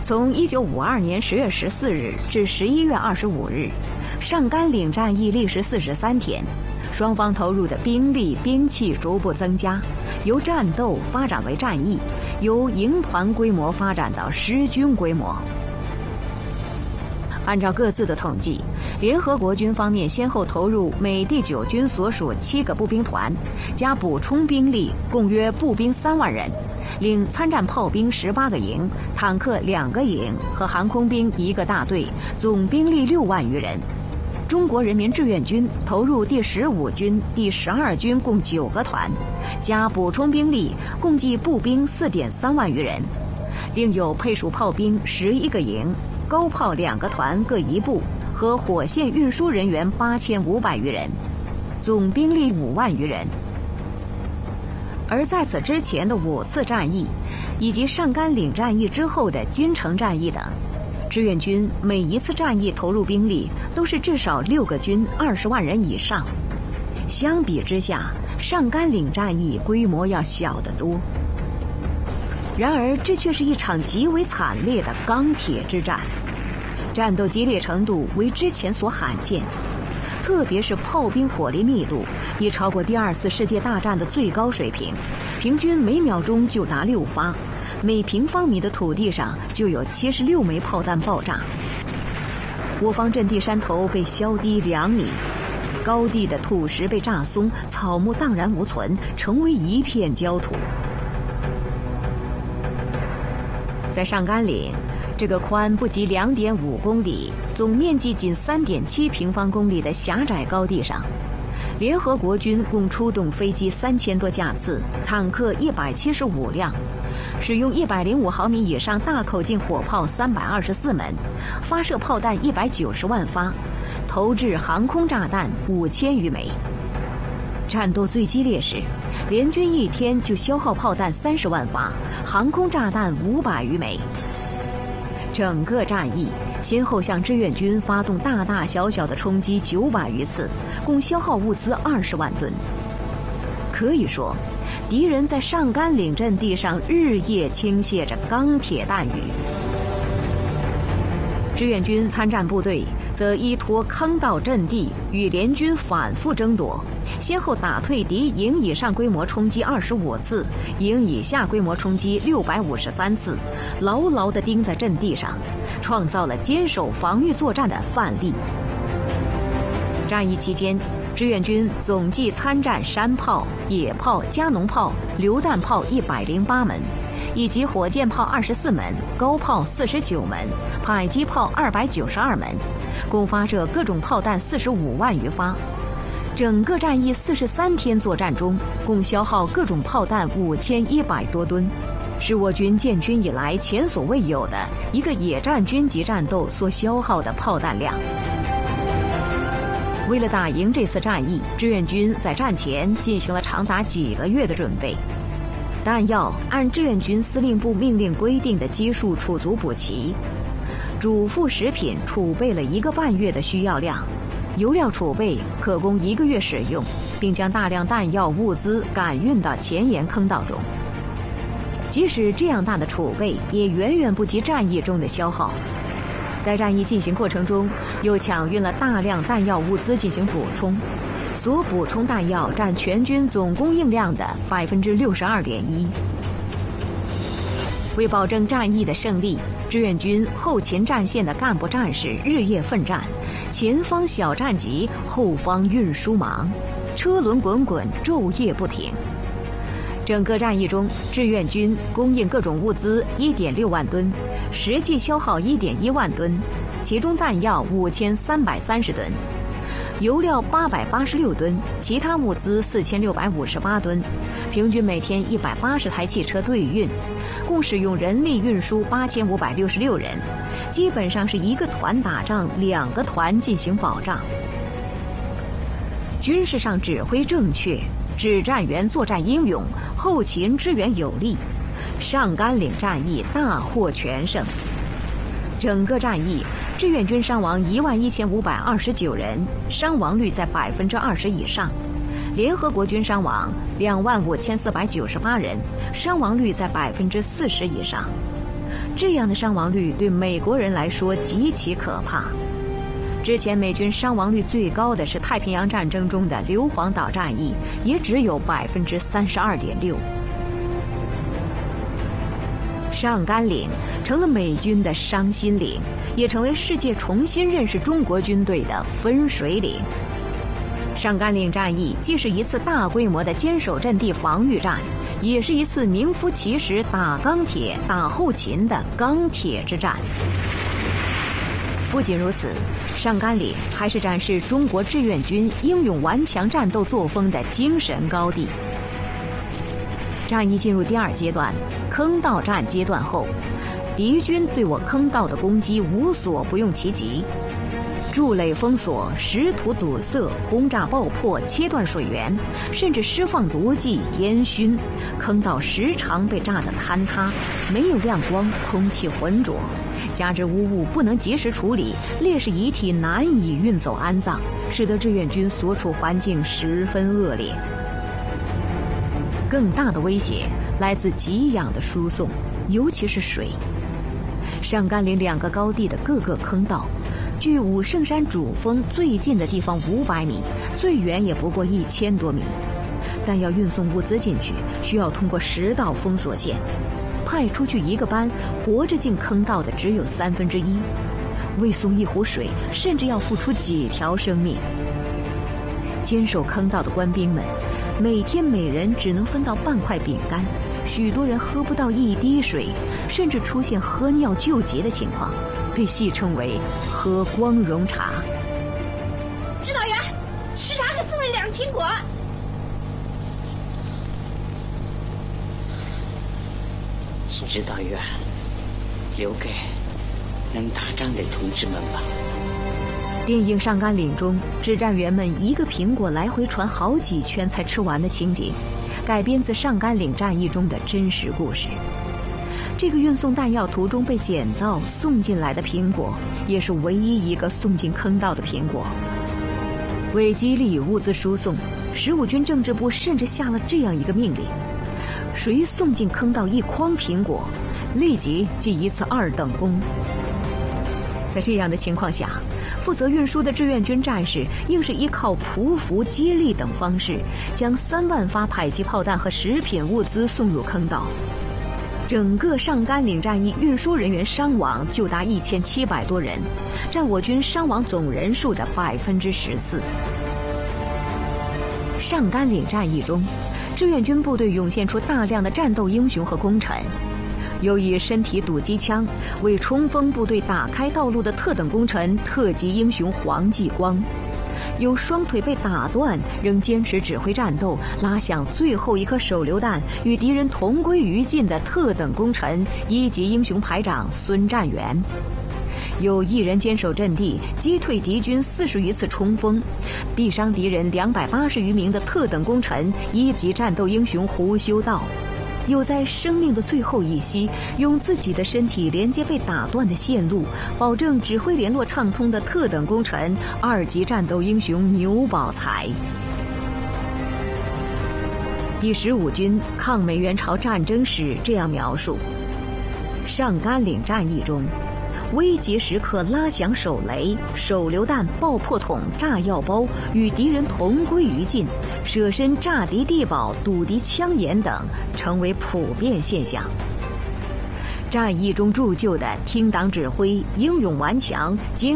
从1952年10月14日至11月25日，上甘岭战役历时43天，双方投入的兵力、兵器逐步增加，由战斗发展为战役，由营团规模发展到师军规模。按照各自的统计，联合国军方面先后投入美第9军所属7个步兵团，加补充兵力，共约步兵3万人，领参战炮兵18个营、坦克2个营和航空兵1个大队，总兵力6万余人。中国人民志愿军投入第15军、第12军共9个团，加补充兵力，共计步兵4.3万余人，另有配属炮兵11个营、高炮2个团各1部和火线运输人员8500余人，总兵力5万余人。而在此之前的5次战役，以及上甘岭战役之后的金城战役等，志愿军每一次战役投入兵力都是至少6个军20万人以上。相比之下，上甘岭战役规模要小得多。然而，这却是一场极为惨烈的钢铁之战，战斗激烈程度为之前所罕见，特别是炮兵火力密度已超过第2次世界大战的最高水平，平均每秒钟就达6发，每平方米的土地上就有76枚炮弹爆炸。我方阵地山头被削低2米，高地的土石被炸松，草木荡然无存，成为一片焦土。在上甘岭，这个宽不及2.5公里、总面积仅3.7平方公里的狭窄高地上，联合国军共出动飞机3000多架次，坦克175辆，使用105毫米以上大口径火炮324门，发射炮弹190万发，投掷航空炸弹5000余枚。战斗最激烈时，联军一天就消耗炮弹30万发，航空炸弹500余枚。整个战役先后向志愿军发动大大小小的冲击900余次，共消耗物资20万吨。可以说，敌人在上甘岭阵地上日夜倾泻着钢铁弹雨。志愿军参战部队则依托坑道阵地与联军反复争夺，先后打退敌营以上规模冲击25次，营以下规模冲击653次，牢牢地钉在阵地上，创造了坚守防御作战的范例。战役期间，志愿军总计参战山炮、野炮、加农炮、榴弹炮108门，以及火箭炮24门、高炮49门、迫击炮292门，共发射各种炮弹45万余发。整个战役43天作战中，共消耗各种炮弹5100多吨，是我军建军以来前所未有的一个野战军级战斗所消耗的炮弹量。为了打赢这次战役，志愿军在战前进行了长达几个月的准备，弹药按志愿军司令部命令规定的基数储足补齐，主副食品储备了1个半月的需要量，油料储备可供1个月使用，并将大量弹药物资赶运到前沿坑道中。即使这样大的储备，也远远不及战役中的消耗。在战役进行过程中，又抢运了大量弹药物资进行补充，所补充弹药占全军总供应量的62.1%。为保证战役的胜利，志愿军后勤战线的干部战士日夜奋战，前方小战急，后方运输忙，车轮滚滚，昼夜不停。整个战役中，志愿军供应各种物资1.6万吨，实际消耗1.1万吨，其中弹药5330吨，油料886吨，其他物资4658吨，平均每天180台汽车对运，共使用人力运输8566人，基本上是1个团打仗2个团进行保障。军事上指挥正确，指战员作战英勇，后勤支援有力，上甘岭战役大获全胜。整个战役，志愿军伤亡11529人，伤亡率在20%以上；联合国军伤亡25498人，伤亡率在40%以上。 这样的伤亡率对美国人来说极其可怕。之前美军伤亡率最高的是太平洋战争中的硫磺岛战役，也只有32.6%。上甘岭成了美军的伤心岭，也成为世界重新认识中国军队的分水岭。上甘岭战役既是一次大规模的坚守阵地防御战，也是一次名副其实打钢铁、打后勤的钢铁之战。不仅如此，上甘岭还是展示中国志愿军英勇顽强战斗作风的精神高地。战役进入第二阶段，坑道战阶段后，敌军对我坑道的攻击无所不用其极，筑垒封锁、石土堵塞、轰炸爆破、切断水源，甚至释放毒剂、烟熏，坑道时常被炸得坍塌，没有亮光，空气浑浊，加之污物不能及时处理，烈士遗体难以运走安葬，使得志愿军所处环境十分恶劣。更大的威胁来自给养的输送，尤其是水。上甘岭2个高地的各个坑道，距武圣山主峰最近的地方500米，最远也不过1000多米。但要运送物资进去，需要通过10道封锁线，派出去1个班，活着进坑道的只有1/3。为送一壶水，甚至要付出几条生命。坚守坑道的官兵们，每天每人只能分到半块饼干，许多人喝不到1滴水，甚至出现喝尿救急的情况，被戏称为“喝光荣茶”。 指导员，视察给4位2苹果。 指导员，留给能打仗的同志们吧。 电影《上甘岭》中，指战员们1个苹果来回传好几圈才吃完的情景，改编自上甘岭战役中的真实故事。这个运送弹药途中被捡到送进来的苹果，也是唯一一个送进坑道的苹果。为激励物资输送，15军政治部甚至下了这样一个命令：谁送进坑道1筐苹果，立即记一次2等功。在这样的情况下，负责运输的志愿军战士硬是依靠匍匐、接力等方式，将3万发迫击炮弹和食品物资送入坑道。整个上甘岭战役运输人员伤亡就达1700多人，占我军伤亡总人数的14%。上甘岭战役中，志愿军部队涌现出大量的战斗英雄和功臣。有以身体堵机枪为冲锋部队打开道路的特等功臣特级英雄黄继光，有双腿被打断仍坚持指挥战斗，拉响最后一颗手榴弹与敌人同归于尽的特等功臣1级英雄排长孙占元，有一人坚守阵地击退敌军40余次冲锋，毙伤敌人280余名的特等功臣1级战斗英雄胡修道，有在生命的最后一息用自己的身体连接被打断的线路，保证指挥联络畅通的特等功臣2级战斗英雄牛宝才。第15军抗美援朝战争史这样描述：上甘岭战役中，危急时刻拉响手雷、手榴弹、爆破筒、炸药包，与敌人同归于尽，舍身炸敌地堡、堵敌枪眼等成为普遍现象。战役中铸就的听党指挥、英勇顽强、